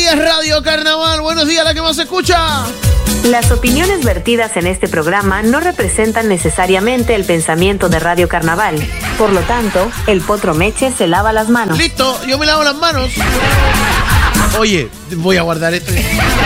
días, Radio Carnaval. Buenos días, la que más se escucha. Las opiniones vertidas en este programa no representan necesariamente el pensamiento de Radio Carnaval. Por lo tanto, el Potro Meche se lava las manos. Listo, yo me lavo las manos. Oye, voy a guardar esto.